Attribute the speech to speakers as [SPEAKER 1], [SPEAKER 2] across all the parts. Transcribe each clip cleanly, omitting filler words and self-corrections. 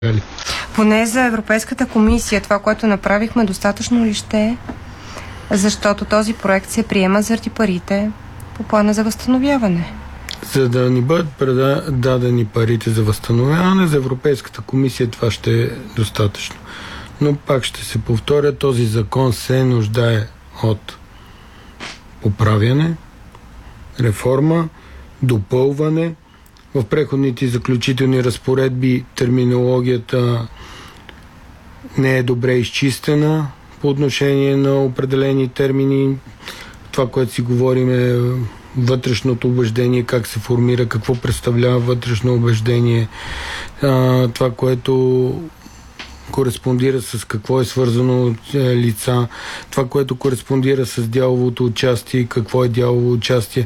[SPEAKER 1] Поне за Европейската комисия това, което направихме, достатъчно ли ще е? Защото този проект се приема заради парите по плана за възстановяване.
[SPEAKER 2] За да ни бъдат дадени парите за възстановяване, за Европейската комисия това ще е достатъчно. Но пак ще се повторя, този закон се нуждае от поправяне, реформа, допълване. В преходните и заключителни разпоредби терминологията не е добре изчистена по отношение на определени термини. Това, което си говорим е вътрешното убеждение, как се формира, какво представлява вътрешно убеждение, това, което кореспондира с какво е свързано от лица, това, което кореспондира с дяловото участие, какво е дялово участие.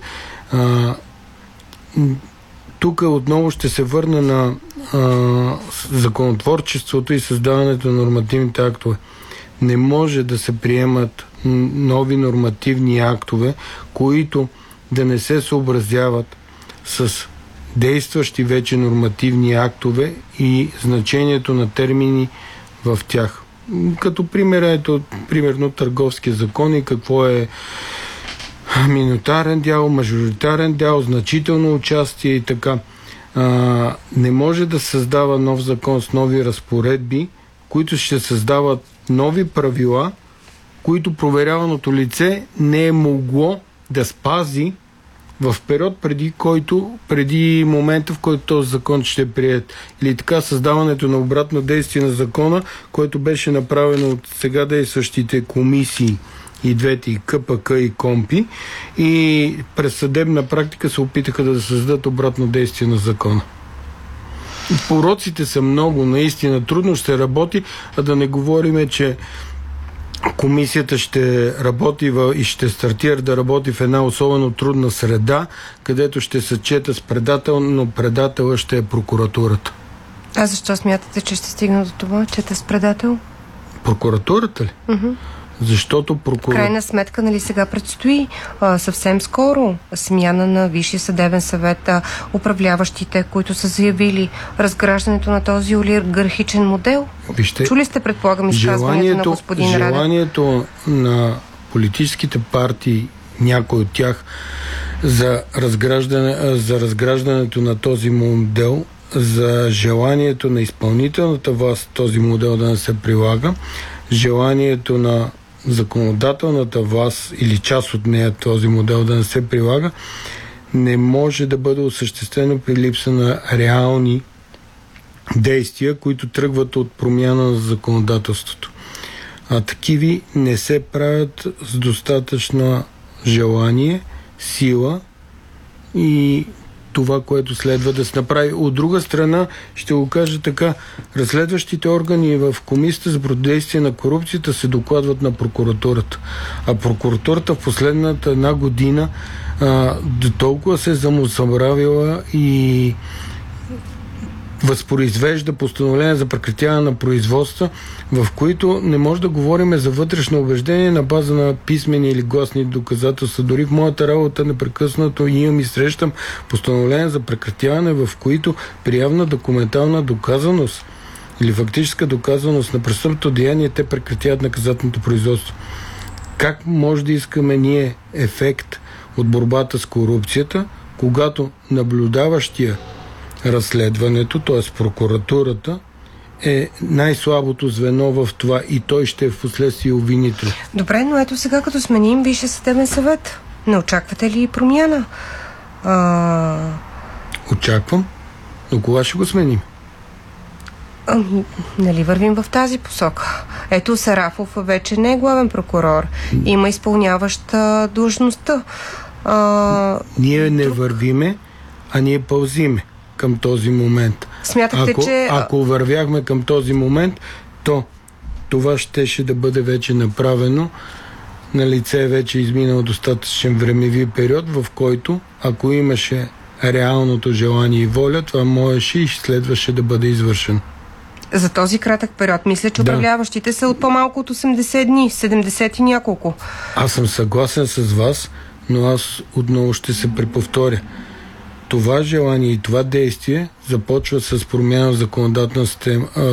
[SPEAKER 2] Тук отново ще се върна на законотворчеството и създаването на нормативните актове. Не може да се приемат нови нормативни актове, които да не се съобразяват с действащи вече нормативни актове и значението на термини в тях. Като пример, примерно търговски закон и какво е миноритарен дял, мажоритарен дял, значително участие и така. Не може да създава нов закон с нови разпоредби, които ще създават нови правила, които проверяваното лице не е могло да спази в период преди момента, в който този закон ще е приет. Или така създаването на обратно действие на закона, което беше направено от сега действащите комисии и двете, и КПК, и КОМПИ, и през съдебна практика се опитаха да създадат обратно действие на закона. Пороците са много, наистина трудно ще работи, а да не говориме, че комисията ще работи и ще стартира да работи в една особено трудна среда, където ще се чета с предател, но предателът ще е прокуратурата.
[SPEAKER 1] А защо смятате, че ще стигна до това, чета с предател?
[SPEAKER 2] Прокуратурата ли? Защото
[SPEAKER 1] В крайна сметка, нали, сега предстои съвсем скоро смяна на Висшия съдебен съвет, управляващите, които са заявили разграждането на този олигархичен модел.
[SPEAKER 2] Вижте,
[SPEAKER 1] чули сте, предполагам, изказването на господин Радев?
[SPEAKER 2] Желанието на политическите партии, някой от тях, за разграждането на този модел, за желанието на изпълнителната власт този модел да не се прилага, желанието на законодателната власт или част от нея този модел да не се прилага, не може да бъде осъществено при липса на реални действия, които тръгват от промяна на законодателството. А такиви не се правят с достатъчно желание, сила и това, което следва да се направи. От друга страна, ще го кажа така, разследващите органи в Комисията за противодействие на корупцията се докладват на прокуратурата. А прокуратурата в последната една година до толкова се е самозабравила и възпроизвежда постановление за прекратяване на производства, в които не може да говорим за вътрешно убеждение на база на писмени или гласни доказателства. Дори в моята работа непрекъснато имам и срещам постановление за прекратяване, в които при явна документална доказаност или фактическа доказаност на престъпното деяние те прекратяват наказателното производство. Как може да искаме ние ефект от борбата с корупцията, когато наблюдаващия разследването, т.е. прокуратурата, е най-слабото звено в това и той ще е в последствие обвинител.
[SPEAKER 1] Добре, но ето сега, като сменим Висшия съдебен съвет, не очаквате ли промяна?
[SPEAKER 2] Очаквам, но кога ще го сменим?
[SPEAKER 1] Нали вървим в тази посока? Ето, Сарафов вече не е главен прокурор. Има изпълняваща длъжността.
[SPEAKER 2] Ние не вървиме, а ние пълзиме към този момент.
[SPEAKER 1] Смятахте,
[SPEAKER 2] ако вървяхме към този момент, то това щеше да бъде вече направено. На лице е вече изминал достатъчен времеви период, в който, ако имаше реалното желание и воля, това можеше и следваше да бъде извършено.
[SPEAKER 1] За този кратък период, мисля, че управляващите са от по-малко от 80 дни, 70 и няколко.
[SPEAKER 2] Аз съм съгласен с вас, но аз отново ще се преповторя. Това желание и това действие започва с промяна в законодателната система,